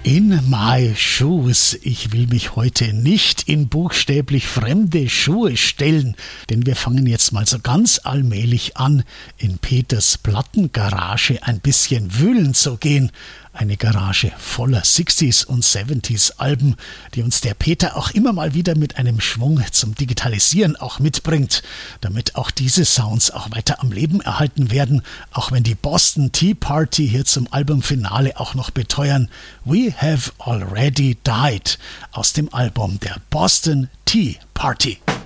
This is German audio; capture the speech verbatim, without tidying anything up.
In my shoes. Ich will mich heute nicht in buchstäblich fremde Schuhe stellen, denn wir fangen jetzt mal so ganz allmählich an, in Peters Plattengarage ein bisschen wühlen zu gehen. Eine Garage voller sechziger und siebziger Alben, die uns der Peter auch immer mal wieder mit einem Schwung zum Digitalisieren auch mitbringt, damit auch diese Sounds auch weiter am Leben erhalten werden, auch wenn die Boston Tea Party hier zum Albumfinale auch noch beteuern: We have already died, aus dem Album der Boston Tea Party.